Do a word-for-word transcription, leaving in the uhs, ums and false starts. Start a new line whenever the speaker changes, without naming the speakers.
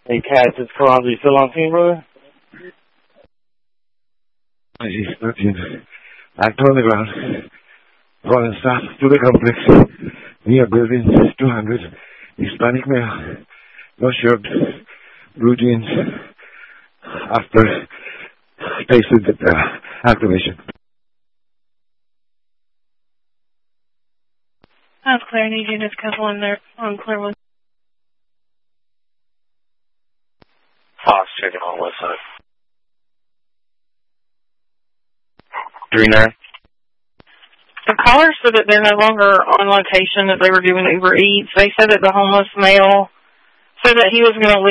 Hey, Cass, it's Carl. Are you still on scene, brother?
He's thirteen. Act on the ground. Falling south to the complex. Near building two hundred. Hispanic male. No shirt. Blue jeans. After tasted the uh, activation.
That's Claire. I need you to just couple in there on Claire.
Fox, checking on west side. three nine.
The caller said that they're no longer on location, that they were doing Uber Eats. They said that the homeless male said that he was going to